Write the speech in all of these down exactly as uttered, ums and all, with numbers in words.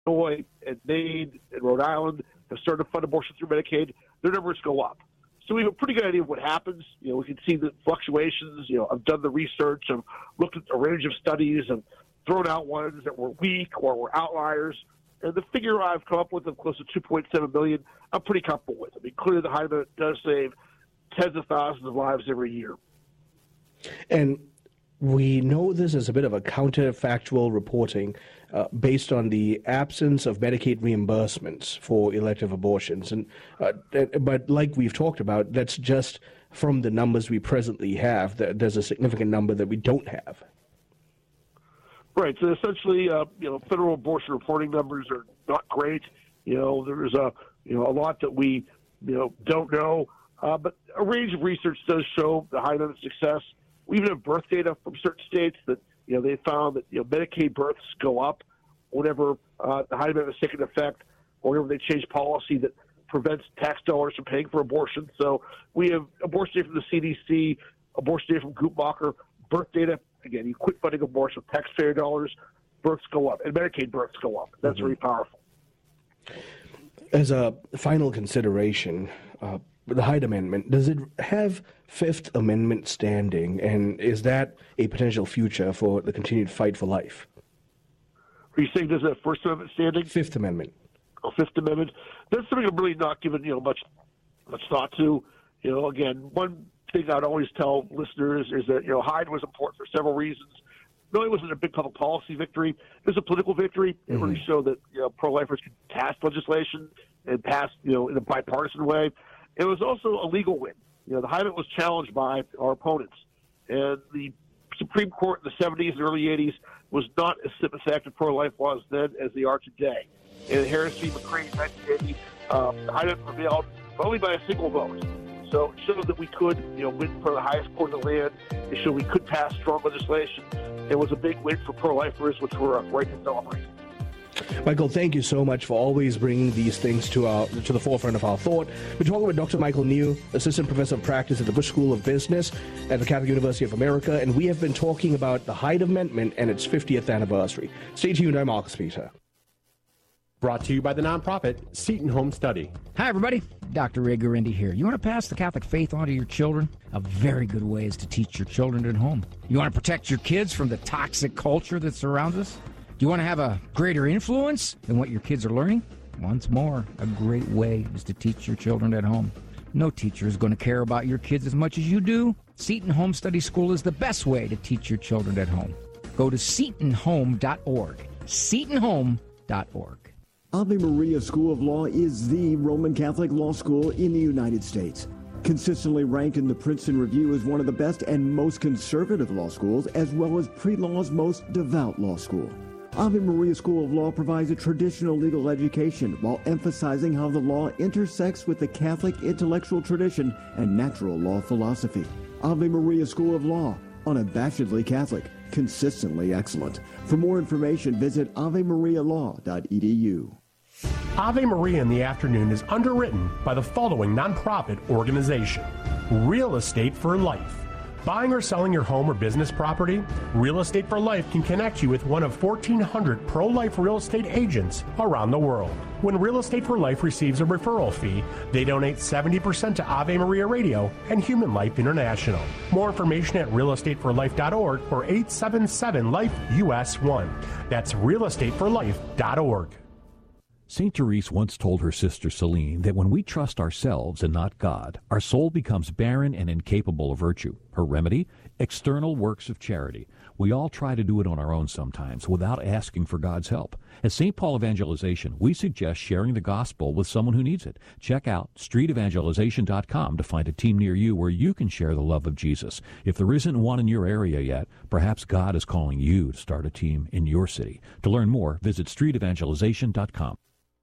Illinois and Maine and Rhode Island have started to fund abortion through Medicaid, their numbers go up. So we have a pretty good idea of what happens. You know, we can see the fluctuations. You know, I've done the research. I've looked at a range of studies and thrown out ones that were weak or were outliers. And the figure I've come up with of close to two point seven million, I'm pretty comfortable with. I mean, clearly the Hyde Amendment does save tens of thousands of lives every year. And we know this is a bit of a counterfactual reporting uh, based on the absence of Medicaid reimbursements for elective abortions. And uh, but like we've talked about, that's just from the numbers we presently have. There's a significant number that we don't have. Right. So essentially, uh, you know, federal abortion reporting numbers are not great. You know, there's a you know a lot that we you know don't know. Uh, but a range of research does show the Hyde Amendment success. We even have birth data from certain states that, you know, they found that, you know, Medicaid births go up whenever uh, the Hyde Amendment is taking effect or whenever they change policy that prevents tax dollars from paying for abortion. So we have abortion data from the C D C, abortion data from Guttmacher, birth data. Again, you quit funding abortion with taxpayer dollars, births go up, and Medicaid births go up. That's mm-hmm. very powerful. As a final consideration, uh, the Hyde Amendment, does it have Fifth Amendment standing, and is that a potential future for the continued fight for life? Are you saying does that First Amendment standing? Fifth Amendment. Oh, Fifth Amendment. That's something I'm really not given, you know, much much thought to. You know, again, one thing I'd always tell listeners is that, you know, Hyde was important for several reasons. Not only was it a big public policy victory, it was a political victory. It mm-hmm. really showed that, you know, pro-lifers could pass legislation and pass, you know, in a bipartisan way. It was also a legal win. You know, the Hyde Amendment was challenged by our opponents. And the Supreme Court in the seventies and early eighties was not as sympathetic to pro-life laws then as they are today. In Harris v. McCreary in nineteen eighty, um, the Hyde Amendment prevailed only by a single vote. So it showed that we could, you know, win for the highest court of the land. It showed we could pass strong legislation. It was a big win for pro-lifers, which we're uh, right to celebrate. Michael, thank you so much for always bringing these things to our to the forefront of our thought. We're talking with Doctor Michael New, Assistant Professor of Practice at the Bush School of Business at the Catholic University of America, and we have been talking about the Hyde Amendment and its fiftieth anniversary. Stay tuned, I'm Marcus Peter. Brought to you by the nonprofit Seton Home Study. Hi, everybody. Doctor Ray Guarendi here. You want to pass the Catholic faith on to your children? A very good way is to teach your children at home. You want to protect your kids from the toxic culture that surrounds us? Do you want to have a greater influence than what your kids are learning? Once more, a great way is to teach your children at home. No teacher is going to care about your kids as much as you do. Seton Home Study School is the best way to teach your children at home. Go to seton home dot org. seton home dot org. Ave Maria School of Law is the Roman Catholic law school in the United States. Consistently ranked in the Princeton Review as one of the best and most conservative law schools, as well as pre-law's most devout law school. Ave Maria School of Law provides a traditional legal education while emphasizing how the law intersects with the Catholic intellectual tradition and natural law philosophy. Ave Maria School of Law, unabashedly Catholic, consistently excellent. For more information, visit ave maria law dot e d u. Ave Maria in the Afternoon is underwritten by the following nonprofit organization: Real Estate for Life. Buying or selling your home or business property? Real Estate for Life can connect you with one of fourteen hundred pro-life real estate agents around the world. When Real Estate for Life receives a referral fee, they donate seventy percent to Ave Maria Radio and Human Life International. More information at real estate for life dot org or eight seven seven life U S one. That's real estate for life dot org. Saint Therese once told her sister Celine that when we trust ourselves and not God, our soul becomes barren and incapable of virtue. Her remedy? External works of charity. We all try to do it on our own sometimes without asking for God's help. At Saint Paul Evangelization, we suggest sharing the gospel with someone who needs it. Check out street evangelization dot com to find a team near you where you can share the love of Jesus. If there isn't one in your area yet, perhaps God is calling you to start a team in your city. To learn more, visit street evangelization dot com.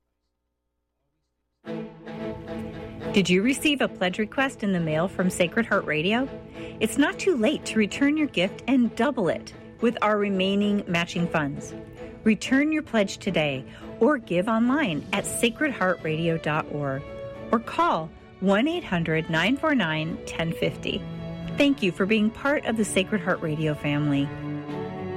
Did you receive a pledge request in the mail from Sacred Heart Radio? It's not too late to return your gift and double it with our remaining matching funds. Return your pledge today or give online at sacred heart radio dot org or call one eight hundred nine four nine one oh five oh. Thank you for being part of the Sacred Heart Radio family.